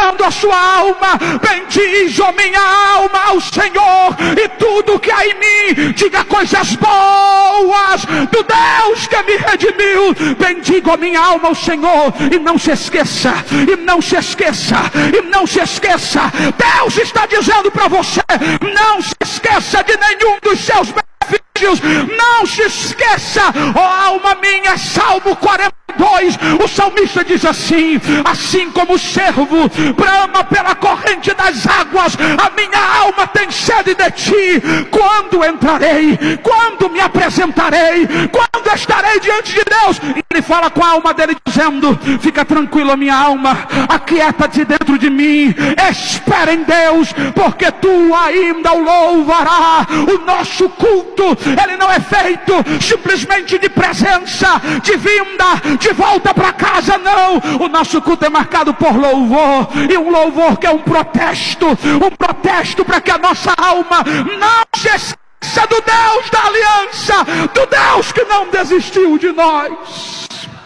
dizendo à sua alma: bendiz, ó minha alma, ao Senhor, e tudo que há em mim, diga coisas boas do Deus que me redimiu. Bendiga, ó minha alma, ao Senhor, e não se esqueça, e não se esqueça, e não se esqueça. Deus está dizendo para você: não se esqueça de nenhum dos seus benefícios. Não se esqueça, ó alma minha. Salmo 42, o salmista diz assim: assim como o servo brama pela corrente das águas, a minha alma tem sede de ti. Quando entrarei? Quando me apresentarei? Quando estarei diante de Deus? E ele fala com a alma dele dizendo: fica tranquilo, minha alma, aquieta-te dentro de mim, espera em Deus, porque tu ainda o louvarás. O nosso culto, ele não é feito simplesmente de presença, de vinda, de volta para casa, não. O nosso culto é marcado por louvor, e um louvor que é um protesto para que a nossa alma não se esqueça do Deus da aliança, do Deus que não desistiu de nós.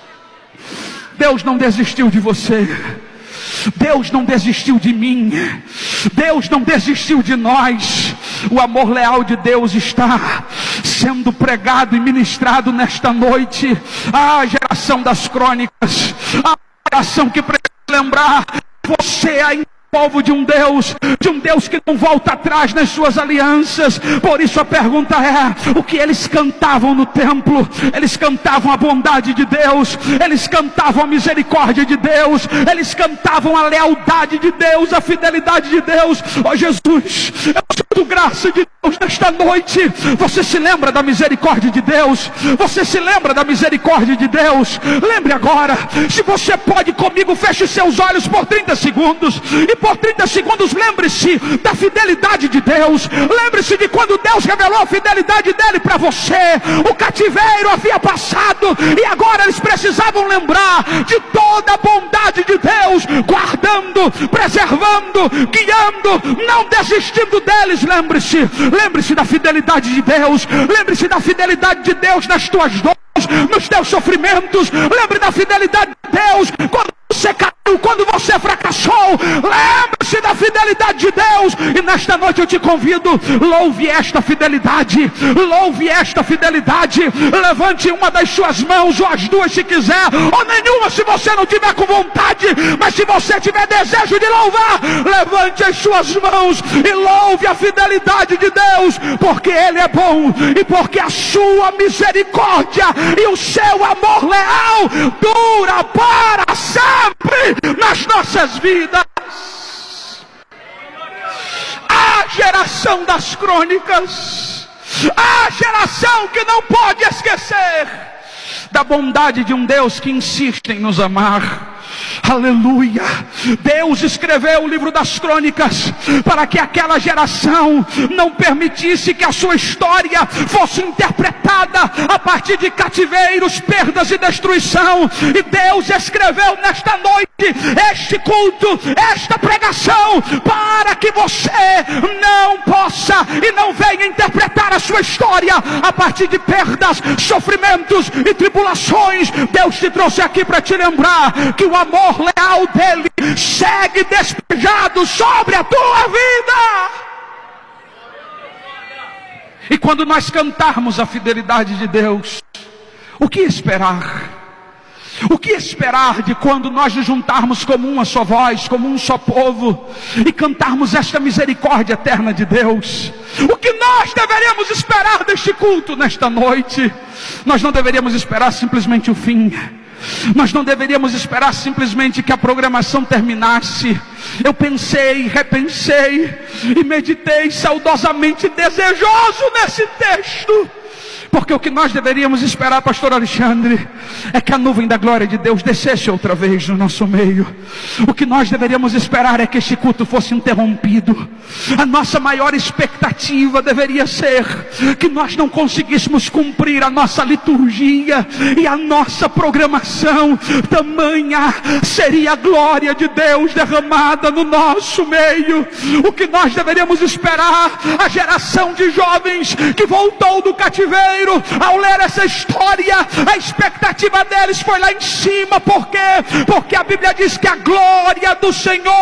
Deus não desistiu de você. Deus não desistiu de mim. Deus não desistiu de nós. O amor leal de Deus está sendo pregado e ministrado nesta noite. A geração das crônicas, a geração que precisa lembrar: você ainda povo de um Deus que não volta atrás nas suas alianças. Por isso a pergunta é: o que eles cantavam no templo? Eles cantavam a bondade de Deus, eles cantavam a misericórdia de Deus, eles cantavam a lealdade de Deus, a fidelidade de Deus. Ó Jesus, eu sinto graça de Deus nesta noite. Você se lembra da misericórdia de Deus? Você se lembra da misericórdia de Deus? Lembre agora. Se você pode comigo, feche seus olhos por 30 segundos. E por 30 segundos lembre-se da fidelidade de Deus. Lembre-se de quando Deus revelou a fidelidade dele para você. O cativeiro havia passado e agora eles precisavam lembrar de toda a bondade de Deus, guardando, preservando, guiando, não desistindo deles. Lembre-se da fidelidade de Deus. Lembre-se da fidelidade de Deus nas tuas dores, nos teus sofrimentos. Lembre da fidelidade de Deus quando você caiu, quando você fracassou. Lembre-se da fidelidade de Deus. E nesta noite eu te convido: louve esta fidelidade. Louve esta fidelidade. Levante uma das suas mãos, ou as duas se quiser, ou nenhuma se você não tiver com vontade. Mas se você tiver desejo de louvar, levante as suas mãos e louve a fidelidade de Deus, porque Ele é bom, e porque a sua misericórdia e o seu amor leal dura para sempre nas nossas vidas. A geração das crônicas, a geração que não pode esquecer da bondade de um Deus que insiste em nos amar. Aleluia. Deus escreveu o livro das crônicas para que aquela geração não permitisse que a sua história fosse interpretada a partir de cativeiros, perdas e destruição. E Deus escreveu nesta noite este culto, esta pregação, para que você não possa e não venha interpretar a sua história a partir de perdas, sofrimentos e tribulações. Deus te trouxe aqui para te lembrar que o amor leal dele segue despejado sobre a tua vida. E quando nós cantarmos a fidelidade de Deus, o que esperar? O que esperar de quando nós nos juntarmos como uma só voz, como um só povo, e cantarmos esta misericórdia eterna de Deus? O que nós deveríamos esperar deste culto nesta noite? Nós não deveríamos esperar simplesmente o fim. Nós não deveríamos esperar simplesmente que a programação terminasse. Eu pensei, repensei e meditei saudosamente, desejoso nesse texto. Porque o que nós deveríamos esperar, pastor Alexandre, é que a nuvem da glória de Deus descesse outra vez no nosso meio. O que nós deveríamos esperar é que este culto fosse interrompido. A nossa maior expectativa deveria ser que nós não conseguíssemos cumprir a nossa liturgia e a nossa programação. Tamanha seria a glória de Deus derramada no nosso meio. O que nós deveríamos esperar, a geração de jovens que voltou do cativeiro, ao ler essa história, a expectativa deles foi lá em cima. Por quê? Porque a Bíblia diz que a glória do Senhor